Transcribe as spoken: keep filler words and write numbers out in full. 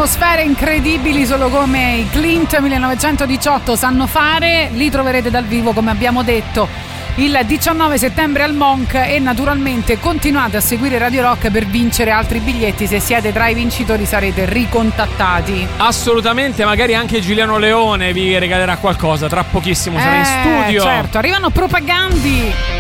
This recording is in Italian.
atmosfere incredibili, solo come i Clint millenovecentodiciotto sanno fare. Li troverete dal vivo, come abbiamo detto, il diciannove settembre al Monk, e naturalmente continuate a seguire Radio Rock per vincere altri biglietti. Se siete tra i vincitori sarete ricontattati. Assolutamente, magari anche Giuliano Leone vi regalerà qualcosa, tra pochissimo sarà eh, in studio. Certo, arrivano propagandi.